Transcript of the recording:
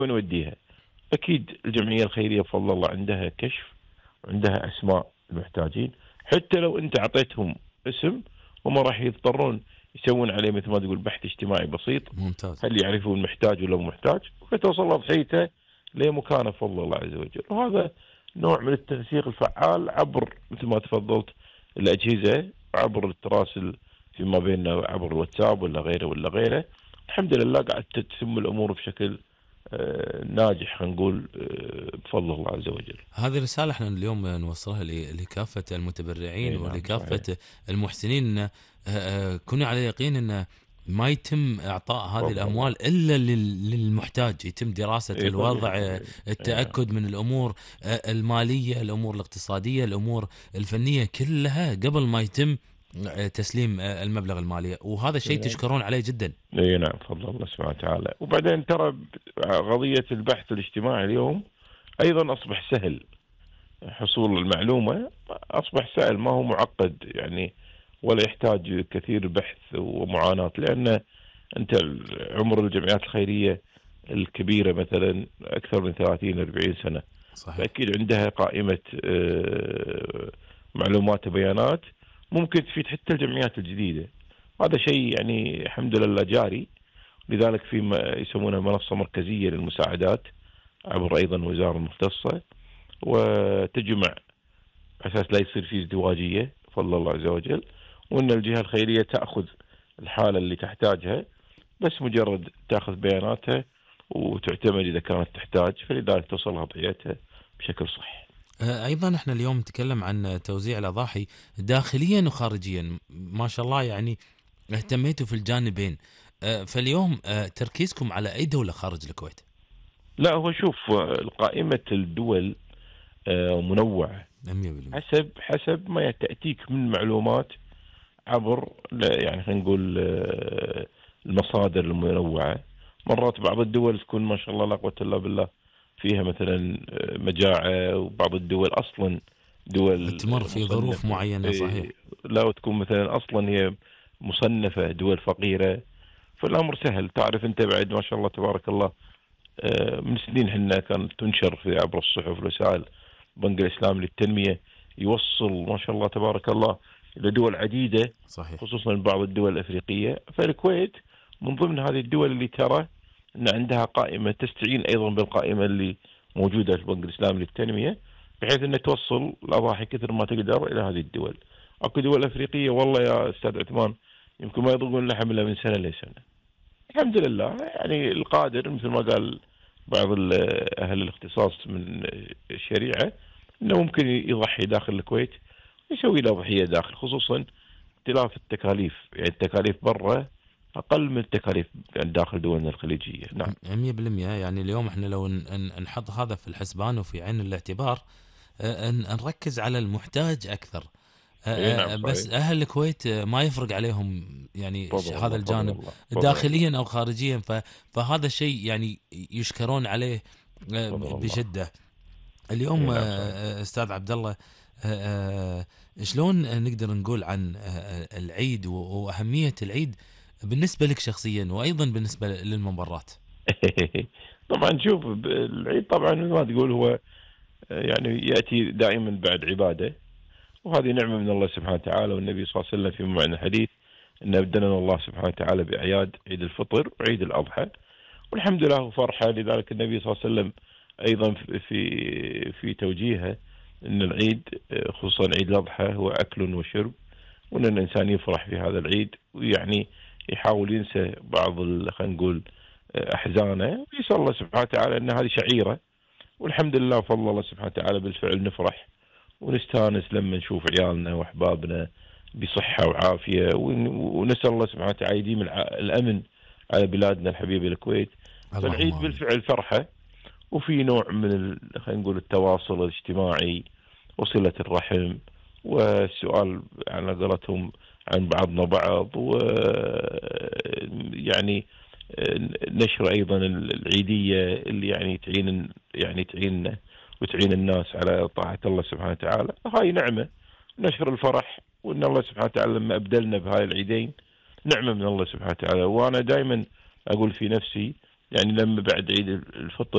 وين نوديها؟ اكيد الجمعيه الخيريه بفضل الله عندها كشف وعندها اسماء المحتاجين، حتى لو انت اعطيتهم اسم هم راح يضطرون يسوون عليه مثل ما تقول بحث اجتماعي بسيط، ممتاز. هل يعرفون محتاج ولا مو محتاج، وتوصل له ضحيته لمكانه بفضل الله عز وجل. وهذا نوع من التنسيق الفعال عبر مثل ما تفضلت الاجهزه، عبر التراسل فيما بيننا، عبر الواتساب ولا غيره ولا غيره. الحمد لله قاعد تتم الامور بشكل ناجح، خلينا نقول بفضل الله عز وجل. هذه رسالة احنا اليوم نوصلها لكافة المتبرعين اي نعم صحيح. ولكافة المحسنين، إن كونوا على يقين ان ما يتم اعطاء هذه بفضل الله. الاموال الا للمحتاج، يتم دراسة اي الوضع، طبيعي طبيعي. اي نعم. التأكد من الامور المالية، الامور الاقتصادية، الامور الفنية كلها قبل ما يتم تسليم المبلغ المالي، وهذا اي الشيء نعم. تشكرون عليه جدا. اي نعم بفضل الله سبحانه وتعالى. وبعدين ترى قضية البحث الاجتماعي اليوم ايضا اصبح سهل، حصول المعلومة اصبح سهل، ما هو معقد يعني، ولا يحتاج كثير بحث ومعاناة، لان انت عمر الجمعيات الخيرية الكبيرة مثلا اكثر من 30-40 سنة، صحيح. فاكيد عندها قائمة معلومات وبيانات ممكن تفيد حتى الجمعيات الجديدة. هذا شيء يعني الحمد لله جاري، لذلك في ما يسمونها منصة مركزية للمساعدات عبر أيضا وزارة مختصة، وتجمع أساس لا يصير في ازدواجية بفضل الله عز وجل، وأن الجهة الخيرية تأخذ الحالة اللي تحتاجها، بس مجرد تأخذ بياناتها وتعتمد إذا كانت تحتاج، فلذلك توصلها ضحيتها بشكل صحيح. ايضا احنا اليوم نتكلم عن توزيع الاضاحي داخليا وخارجيا، ما شاء الله يعني اهتميتوا في الجانبين. فاليوم تركيزكم على اي دولة خارج الكويت؟ لا هو شوف، قائمة الدول منوعة 100%. حسب ما تأتيك من معلومات عبر يعني خلينا نقول المصادر المنوعة. مرات بعض الدول تكون ما شاء الله لا قوة إلا بالله فيها مثلا مجاعة، وبعض الدول أصلا دول تمر في ظروف مصنفة معينة. صحيح. لا، وتكون مثلا أصلا هي مصنفة دول فقيرة، فالأمر سهل. تعرف أنت بعد ما شاء الله تبارك الله من سنين حنا كانت تنشر في عبر الصحف والوسائل البنك الإسلامي للتنمية يوصل ما شاء الله تبارك الله إلى دول عديدة، صحيح. خصوصا بعض الدول الأفريقية. فالكويت من ضمن هذه الدول اللي ترى أن عندها قائمة تستعين أيضا بالقائمة اللي موجودة في البنك الإسلامي للتنمية، بحيث أن توصل الأضاحي كثر ما تقدر إلى هذه الدول. أكو دول أفريقية والله يا أستاذ عثمان يمكن ما يضربون لحم إلا من سنة لسنة. الحمد لله يعني القادر مثل ما قال بعض أهل الاختصاص من الشريعة أنه ممكن يضحي داخل الكويت، يسوي له ضحية داخل، خصوصا اختلاف التكاليف، يعني التكاليف برا أقل من التكاليف داخل دولنا الخليجية. نعم 100%. يعني اليوم احنا لو نحط هذا في الحسبان وفي عين الاعتبار، نركز على المحتاج اكثر. اي نعم بس صحيح. اهل الكويت ما يفرق عليهم يعني فضل هذا الله فضل الجانب الله فضل الله داخليا او خارجيا. فهذا الشيء يعني يشكرون عليه فضل الله. بشدة. اي اليوم نعم صحيح. استاذ عبد الله، شلون نقدر نقول عن العيد واهمية العيد بالنسبة لك شخصيا، وايضا بالنسبة للمبارات؟ طبعا شوف، العيد طبعا مثل ما تقول هو يعني يأتي دائما بعد عبادة، وهذه نعمة من الله سبحانه وتعالى. والنبي صلى الله عليه وسلم في معنى الحديث أن أبدلنا الله سبحانه وتعالى بأعياد عيد الفطر وعيد الأضحى، والحمد لله فرحة. لذلك النبي صلى الله عليه وسلم أيضا في توجيهه أن العيد خصوصا عيد الأضحى هو أكل وشرب، وأن الإنسان يفرح في هذا العيد، ويعني يحاول ينسى بعض خلينا نقول أحزانه، ويسأل الله سبحانه وتعالى أن هذه شعيرة. والحمد لله بفضل الله سبحانه وتعالى بالفعل نفرح ونستانس لما نشوف عيالنا واحبابنا بصحه وعافيه، ونسال الله سبحانه وتعالى يديم الامن على بلادنا الحبيبه الكويت. اللهم فالعيد امين. بالفعل فرحه، وفي نوع من خلينا نقول التواصل الاجتماعي وصله الرحم، والسؤال على قولتهم عن بعضنا بعض، و يعني نشر ايضا العيديه اللي يعني تعيننا وتعين الناس على طاعة الله سبحانه وتعالى. هاي نعمة، نشر الفرح، وإن الله سبحانه وتعالى لما أبدلنا بهاي العيدين نعمة من الله سبحانه وتعالى. وأنا دائما أقول في نفسي يعني لما بعد عيد الفطر